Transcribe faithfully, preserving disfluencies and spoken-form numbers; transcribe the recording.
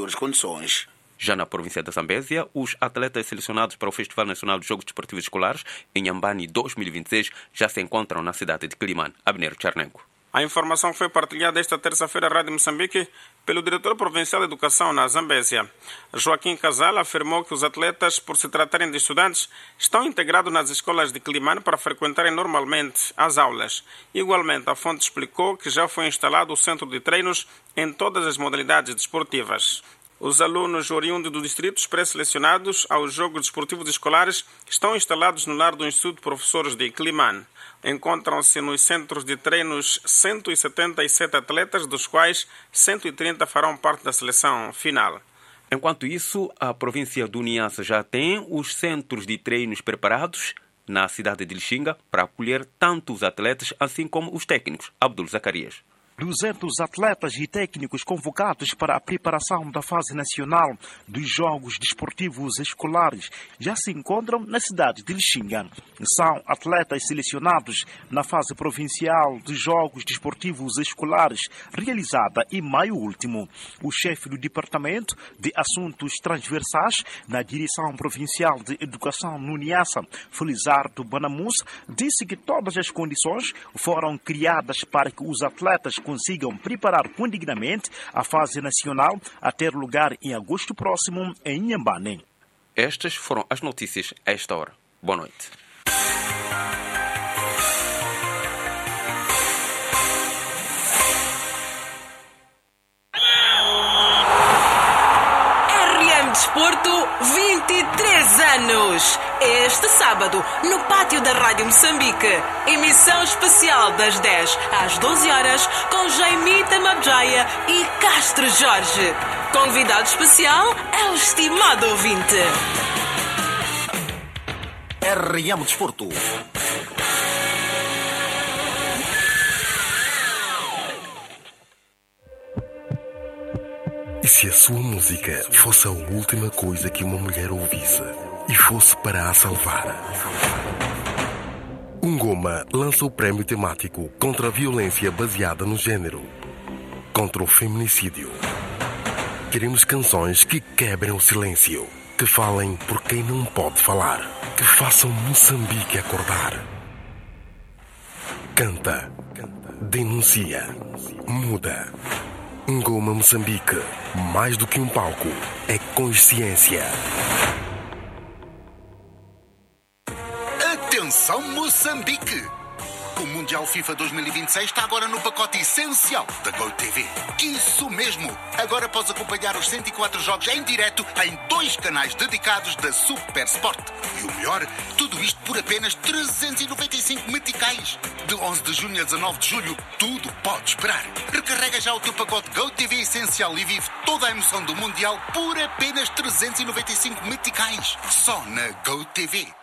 melhores condições. Já na província da Zambésia, os atletas selecionados para o Festival Nacional de Jogos Desportivos Escolares em Inhambane dois mil e vinte e seis já se encontram na cidade de Quelimane. Abner Charnenko. A informação foi partilhada esta terça-feira à Rádio Moçambique pelo diretor provincial de Educação na Zambésia. Joaquim Casal afirmou que os atletas, por se tratarem de estudantes, estão integrados nas escolas de Quelimane para frequentarem normalmente as aulas. Igualmente, a fonte explicou que já foi instalado o centro de treinos em todas as modalidades desportivas. Os alunos oriundos dos distritos pré-selecionados aos Jogos Desportivos Escolares estão instalados no lar do Instituto de Professores de Quelimane. Encontram-se nos centros de treinos cento e setenta e sete atletas, dos quais cento e trinta farão parte da seleção final. Enquanto isso, a província do Niassa já tem os centros de treinos preparados na cidade de Lixinga para acolher tanto os atletas assim como os técnicos. Abdul Zacarias. duzentos atletas e técnicos convocados para a preparação da fase nacional dos Jogos Desportivos Escolares já se encontram na cidade de Lixinga. São atletas selecionados na fase provincial dos Jogos Desportivos Escolares, realizada em maio último. O chefe do Departamento de Assuntos Transversais na Direção Provincial de Educação no Niassa, Felizardo Banamus, disse que todas as condições foram criadas para que os atletas consigam preparar condignamente a fase nacional a ter lugar em agosto próximo em Inhambane. Estas foram as notícias a esta hora. Boa noite. R M Desporto, vinte e três anos. Este sábado, no pátio da Rádio Moçambique. Emissão especial das dez às doze horas com Jaimita Mabjaya e Castro Jorge. Convidado especial é o estimado ouvinte. R M Desporto. E se a sua música fosse a última coisa que uma mulher ouvisse e fosse para a salvar? Ungoma lança o prémio temático contra a violência baseada no género, contra o feminicídio. Queremos canções que quebrem o silêncio, que falem por quem não pode falar, que façam Moçambique acordar. Canta, denuncia, muda. Ungoma Moçambique, mais do que um palco, é consciência. Atenção Moçambique! O Mundial FIFA dois mil e vinte e seis está agora no pacote essencial da GoTV. Isso mesmo! Agora podes acompanhar os cento e quatro jogos em direto em dois canais dedicados da Super Sport. E o melhor, tudo isto por apenas trezentos e noventa e cinco meticais. De onze de junho a dezanove de julho, tudo pode esperar. Recarrega já o teu pacote GoTV essencial e vive toda a emoção do Mundial por apenas trezentos e noventa e cinco meticais. Só na GoTV.